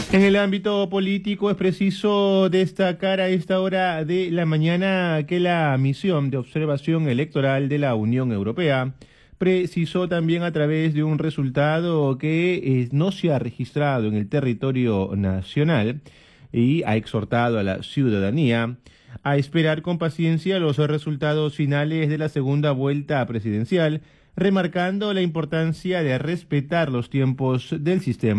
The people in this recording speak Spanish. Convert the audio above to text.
En el ámbito político es preciso destacar a esta hora de la mañana que la misión de observación electoral de la Unión Europea precisó también a través de un resultado que no se ha registrado en el territorio nacional y ha exhortado a la ciudadanía a esperar con paciencia los resultados finales de la segunda vuelta presidencial, remarcando la importancia de respetar los tiempos del sistema